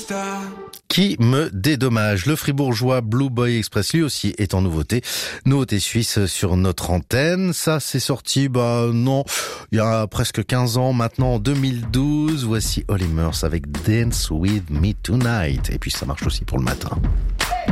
Qui me dédommage. Le fribourgeois Blue Boy Express, lui aussi, est en nouveauté. Nouveauté suisse sur notre antenne. Ça, c'est sorti, non, il y a presque 15 ans maintenant, en 2012. Voici Holly Murs avec Dance With Me Tonight. Et puis, ça marche aussi pour le matin.